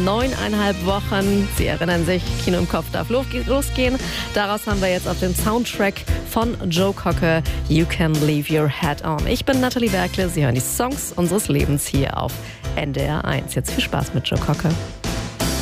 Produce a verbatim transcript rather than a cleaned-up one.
neuneinhalb Wochen. Sie erinnern sich, Kino im Kopf darf losgehen. Daraus haben wir jetzt auf dem Soundtrack von Joe Cocker You Can Leave Your Head On. Ich bin Nathalie Werkle, Sie hören die Songs unseres Lebens hier auf N D R eins. Jetzt viel Spaß mit Joe Cocker.